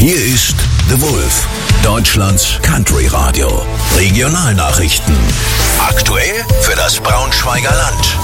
Hier ist The Wolf, Deutschlands Country Radio. Regionalnachrichten. Aktuell für das Braunschweiger Land.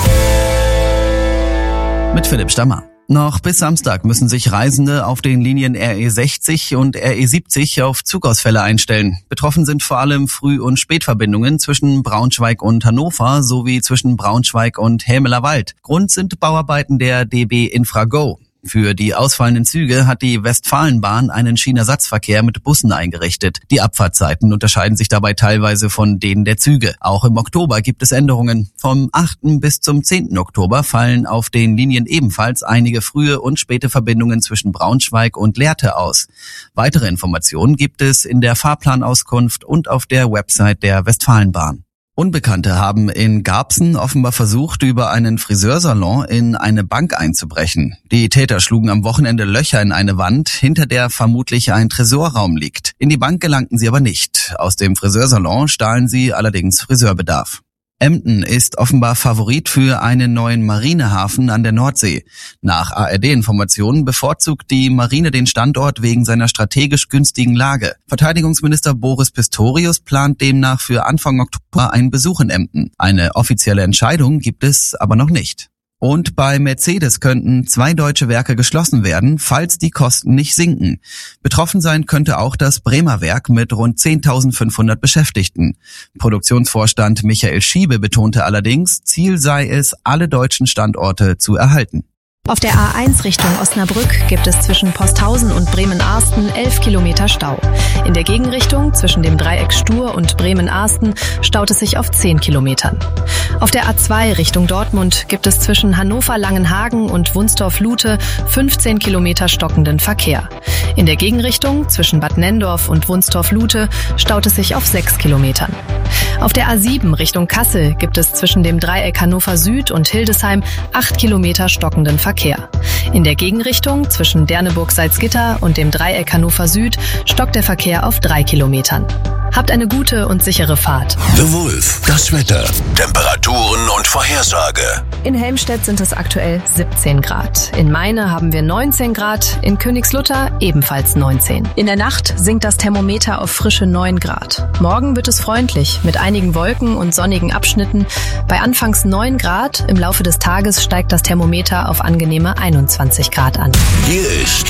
Mit Philipp Stammer. Noch bis Samstag müssen sich Reisende auf den Linien RE60 und RE70 auf Zugausfälle einstellen. Betroffen sind vor allem Früh- und Spätverbindungen zwischen Braunschweig und Hannover sowie zwischen Braunschweig und Hämelerwald. Grund sind Bauarbeiten der DB Infrago. Für die ausfallenden Züge hat die Westfalenbahn einen Schienenersatzverkehr mit Bussen eingerichtet. Die Abfahrtzeiten unterscheiden sich dabei teilweise von denen der Züge. Auch im Oktober gibt es Änderungen. Vom 8. bis zum 10. Oktober fallen auf den Linien ebenfalls einige frühe und späte Verbindungen zwischen Braunschweig und Lehrte aus. Weitere Informationen gibt es in der Fahrplanauskunft und auf der Website der Westfalenbahn. Unbekannte haben in Garbsen offenbar versucht, über einen Friseursalon in eine Bank einzubrechen. Die Täter schlugen am Wochenende Löcher in eine Wand, hinter der vermutlich ein Tresorraum liegt. In die Bank gelangten sie aber nicht. Aus dem Friseursalon stahlen sie allerdings Friseurbedarf. Emden ist offenbar Favorit für einen neuen Marinehafen an der Nordsee. Nach ARD-Informationen bevorzugt die Marine den Standort wegen seiner strategisch günstigen Lage. Verteidigungsminister Boris Pistorius plant demnach für Anfang Oktober einen Besuch in Emden. Eine offizielle Entscheidung gibt es aber noch nicht. Und bei Mercedes könnten 2 deutsche Werke geschlossen werden, falls die Kosten nicht sinken. Betroffen sein könnte auch das Bremer Werk mit rund 10.500 Beschäftigten. Produktionsvorstand Michael Schiebe betonte allerdings, Ziel sei es, alle deutschen Standorte zu erhalten. Auf der A1 Richtung Osnabrück gibt es zwischen Posthausen und Bremen-Arsten 11 Kilometer Stau. In der Gegenrichtung zwischen dem Dreieck Stur und Bremen-Arsten staut es sich auf 10 Kilometern. Auf der A2 Richtung Dortmund gibt es zwischen Hannover-Langenhagen und Wunstorf-Lute 15 Kilometer stockenden Verkehr. In der Gegenrichtung zwischen Bad Nenndorf und Wunstorf-Lute staut es sich auf 6 Kilometern. Auf der A7 Richtung Kassel gibt es zwischen dem Dreieck Hannover Süd und Hildesheim 8 Kilometer stockenden Verkehr. In der Gegenrichtung zwischen Derneburg-Salzgitter und dem Dreieck Hannover Süd stockt der Verkehr auf 3 Kilometern. Habt eine gute und sichere Fahrt. The Wolf, das Wetter, Temperaturen und Vorhersage. In Helmstedt sind es aktuell 17 Grad. In Meine haben wir 19 Grad, in Königslutter ebenfalls 19. In der Nacht sinkt das Thermometer auf frische 9 Grad. Morgen wird es freundlich mit einigen Wolken und sonnigen Abschnitten. Bei anfangs 9 Grad, im Laufe des Tages steigt das Thermometer auf angenehme 21 Grad an. Hier ist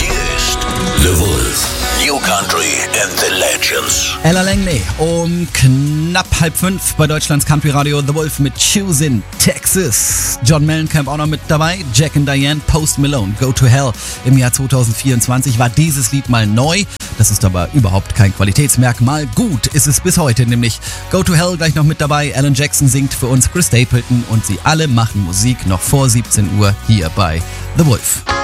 The Wolf, New Country and the Legends. Ella Langley um knapp 4:30 bei Deutschlands Country Radio. The Wolf mit Choosing Texas. John Mellencamp auch noch mit dabei. Jack and Diane, Post Malone, Go to Hell. Im Jahr 2024 war dieses Lied mal neu. Das ist aber überhaupt kein Qualitätsmerkmal. Gut ist es bis heute, nämlich Go to Hell gleich noch mit dabei. Alan Jackson singt für uns, Chris Stapleton und sie alle machen Musik noch vor 17 Uhr hier bei The Wolf.